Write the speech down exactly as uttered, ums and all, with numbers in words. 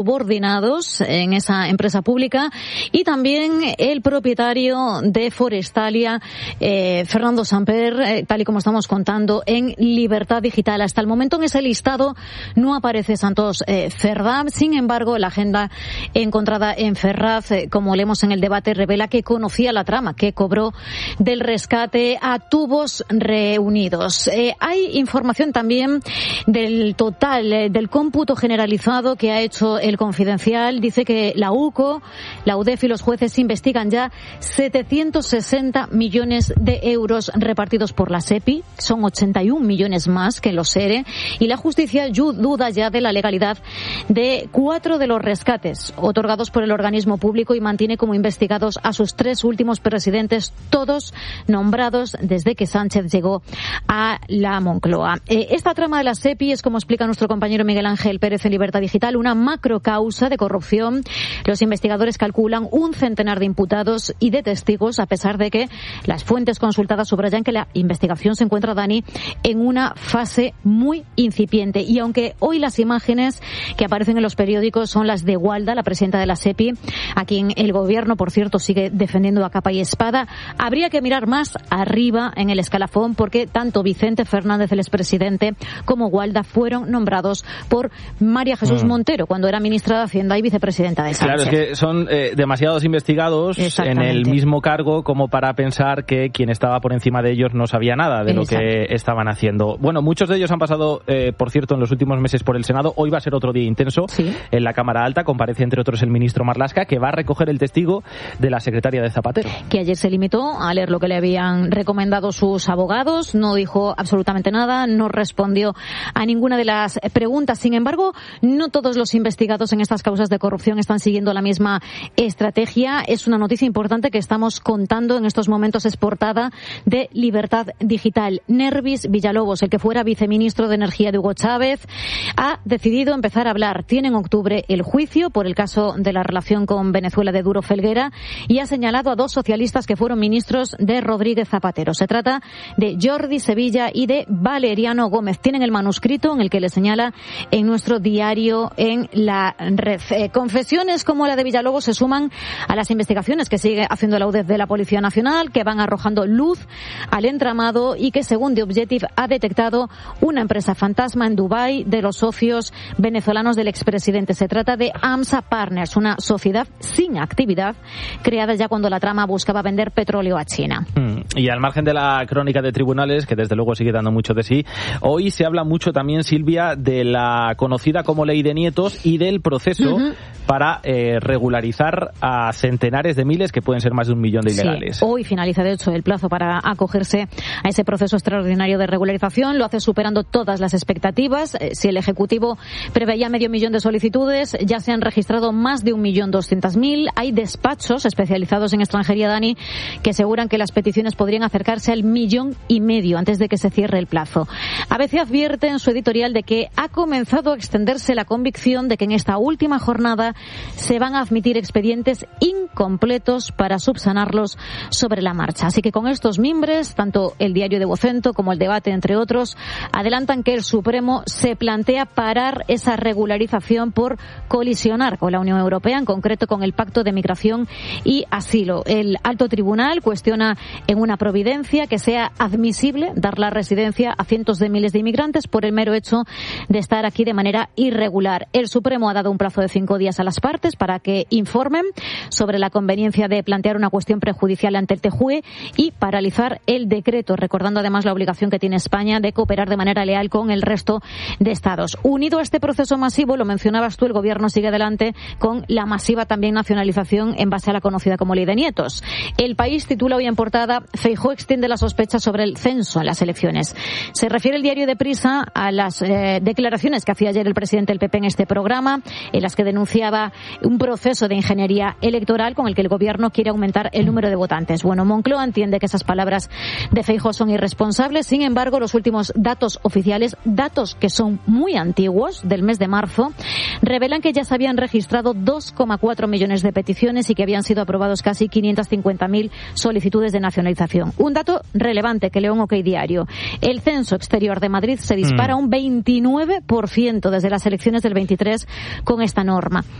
subordinados en esa empresa pública, y también el propietario de Forestalia, eh, Fernando Samper, eh, tal y como estamos contando en Libertad Digital. Hasta el momento en ese listado no aparece Santos eh, Cerdá. Sin embargo, la agenda encontrada en Ferraz, eh, como leemos en el debate, revela que conocía la trama que cobró del rescate a Tubos Reunidos. Eh, hay información también del total, eh, del cómputo generalizado que ha hecho el Confidencial. Dice que la U C O, la U D E F y los jueces investigan ya setecientos sesenta millones de euros repartidos por la SEPI. Son ochenta y un millones más que los ERE. Y la justicia duda ya de la legalidad de cuatro de los rescates otorgados por el organismo público y mantiene como investigados a sus tres últimos presidentes, todos nombrados desde que Sánchez llegó a la Moncloa. Eh, esta trama de la SEPI es, como explica nuestro compañero Miguel Ángel Pérez en Libertad Digital, una macrocausa de corrupción. Los investigadores calculan un centenar de imputados y de testigos, a pesar de que las fuentes consultadas subrayan que la investigación se encuentra, Dani, en una fase muy incipiente. Y aunque hoy las imágenes que aparecen en los periódicos son las de Gualda, la presidenta de la SEPI, a quien el gobierno, por cierto, sigue defendiendo a capa y espada, habría que mirar más arriba en el escalafón, porque tanto Vicente Fernández, el expresidente, como Gualda fueron nombrados por María Jesús mm. Montero cuando era ministra de Hacienda y vicepresidenta de Sánchez. Claro, es que son eh, demasiados investigados en el mismo cargo como para pensar que quien estaba por encima de ellos no sabía nada de Exacto. lo que estaban haciendo. Bueno, muchos de ellos han pasado, eh, por cierto, en los últimos meses por el Senado. Hoy va a ser otro día intenso ¿Sí? en la Cámara Alta. Comparece, entre otros, el ministro Marlaska, que va a recoger el testigo de la secretaria de Zapatero. Que ayer se limitó a leer lo que le habían recomendado sus abogados. No dijo absolutamente nada, no respondió a ninguna de las preguntas. Sin embargo, no todos los investigados en estas causas de corrupción están siguiendo la misma estrategia. Es una noticia importante que estamos contando en estos momentos. Es portada de Libertad Digital. Nervis Villalobos, el que fuera viceministro de Energía de Hugo Chávez, ha decidido empezar a hablar. Tiene en octubre el juicio por el caso de la relación con Venezuela de Duro Felguera y ha señalado a dos socialistas que fueron ministros de Rodríguez Zapatero. Se trata de Jordi Sevilla y de Valeriano Gómez. Tienen el manuscrito en el que le señala en nuestro diario en la red. Eh, confesiones como la de Villalobos se suman a las investigaciones que sigue haciendo la U D E F de la Policía Nacional, que van arrojando luz al entramado y que, según The Objective, ha detectado una empresa fantasma en Dubái de los socios venezolanos del expresidente. Se trata de AMSA Partners, una sociedad sin actividad creada ya cuando la trama buscaba vender petróleo a China. Mm. Y al margen de la crónica de tribunales, que desde luego sigue dando mucho de sí, hoy se habla mucho también, Silvia, de la conocida como Ley de Nietos y del proceso uh-huh. para eh, regularizar a centenares de miles, que pueden ser más de un millón de ilegales. Sí. Hoy finaliza, de hecho, el plazo para acogerse a ese proceso extraordinario de regularización. Lo hace superando todas las expectativas. Si el Ejecutivo preveía medio millón de solicitudes, ya se han registrado más de un millón doscientas mil. Hay despachos especializados en extranjería, Dani, que aseguran que las peticiones podrían acercarse al millón y medio antes de que se cierre el plazo. A B C advierte en su editorial de que ha comenzado a extenderse la convicción de que en esta última jornada se van a admitir expedientes incompletos para subsanarlos sobre la marcha. Así que con estos mimbres, tanto el diario de Vocento como el Debate, entre otros, adelantan que el Supremo se plantea parar esa regularización por colisionar con la Unión Europea, en concreto con el Pacto de Migración y Asilo. El alto tribunal cuestiona en una providencia que sea admisible dar la residencia a cientos de miles de inmigrantes por el mero hecho de estar aquí de manera irregular. El Supremo ha dado un plazo de cinco días a las partes para que informen sobre la conveniencia de plantear una cuestión prejudicial ante el T J U E y paralizar el decreto, recordando además la obligación que tiene España de cooperar de manera leal con el resto de Estados. Unido a este proceso masivo, lo mencionabas tú, el Gobierno sigue adelante con la masiva también nacionalización en base a la conocida como Ley de Nietos. El País titula hoy en portada: Feijóo extiende las sospechas sobre el censo en las elecciones. Se refiere el diario Deprisa a las eh, declaraciones que hacía ayer el presidente del P P en este programa, en las que denunciaba un proceso de ingeniería electoral ilegal con el que el gobierno quiere aumentar el número de votantes. Bueno, Moncloa entiende que esas palabras de Feijóo son irresponsables. Sin embargo, los últimos datos oficiales, datos que son muy antiguos, del mes de marzo, revelan que ya se habían registrado dos coma cuatro millones de peticiones y que habían sido aprobados casi quinientas cincuenta mil solicitudes de nacionalización. Un dato relevante que leo en OK Diario. El censo exterior de Madrid se dispara mm. un veintinueve por ciento desde las elecciones del veintitrés con esta norma.